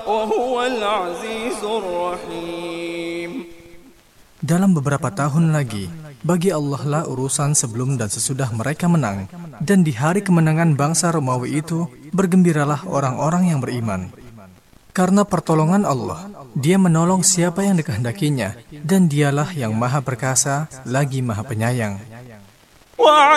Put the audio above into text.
وهو العزيز الرحيم. Dalam beberapa tahun lagi, bagi Allah lah urusan sebelum dan sesudah mereka menang. Dan di hari kemenangan bangsa Romawi itu, bergembiralah orang-orang yang beriman. Karena pertolongan Allah, Dia menolong siapa yang dikehendakinya, dan Dialah yang Maha Perkasa, lagi Maha Penyayang.